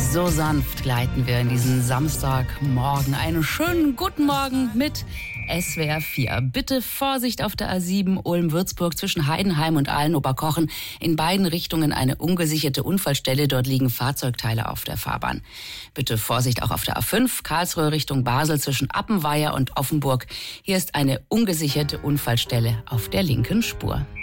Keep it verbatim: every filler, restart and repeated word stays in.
So sanft gleiten wir in diesen Samstagmorgen. Einen schönen guten Morgen mit S W R vier. Bitte Vorsicht auf der A sieben Ulm-Würzburg zwischen Heidenheim und Aalen-Oberkochen. In beiden Richtungen eine ungesicherte Unfallstelle. Dort liegen Fahrzeugteile auf der Fahrbahn. Bitte Vorsicht auch auf der A fünf Karlsruhe Richtung Basel zwischen Appenweier und Offenburg. Hier ist eine ungesicherte Unfallstelle auf der linken Spur.